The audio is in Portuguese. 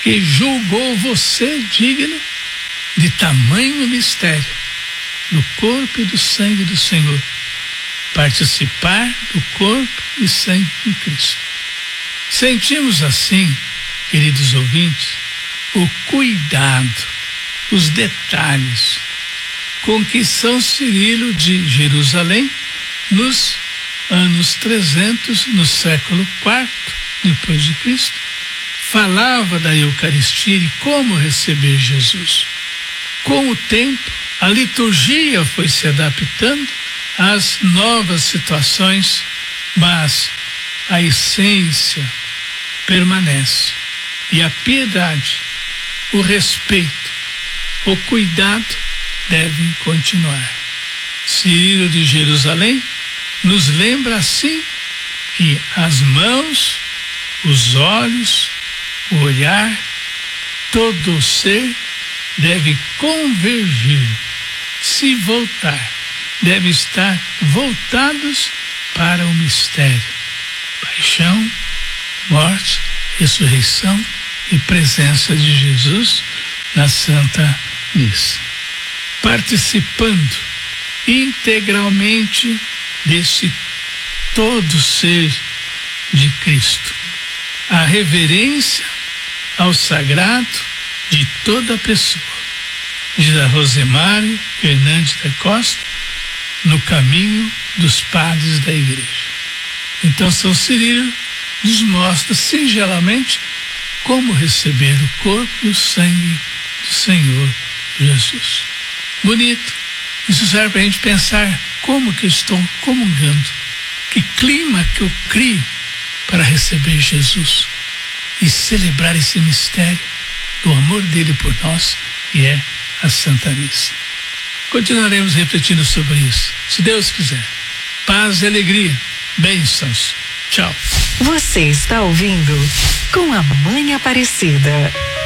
que julgou você digno de tamanho mistério do corpo e do sangue do Senhor, participar do corpo e sangue de Cristo. Sentimos assim, queridos ouvintes, o cuidado, os detalhes com que São Cirilo de Jerusalém, nos anos 300, no século IV depois de Cristo, falava da Eucaristia e como receber Jesus. Com o tempo, a liturgia foi se adaptando às novas situações, mas a essência permanece. E a piedade, o respeito, o cuidado devem continuar. Cirilo de Jerusalém nos lembra assim que as mãos, os olhos, o olhar, todo o ser deve convergir, se voltar, deve estar voltados para o mistério: paixão, morte, ressurreição e presença de Jesus na Santa Missa. Participando integralmente desse todo ser de Cristo. A reverência ao sagrado de toda a pessoa, diz a Rosemário Fernandes da Costa, no Caminho dos Padres da Igreja. Então São Cirilo nos mostra singelamente como receber o corpo e o sangue do Senhor Jesus. Bonito. Isso serve para a gente pensar como que eu estou comungando, que clima que eu crio para receber Jesus e celebrar esse mistério do amor dele por nós, que é a Santa Missa. Continuaremos refletindo sobre isso, se Deus quiser. Paz e alegria, bênçãos. Tchau. Você está ouvindo Com a Mãe Aparecida.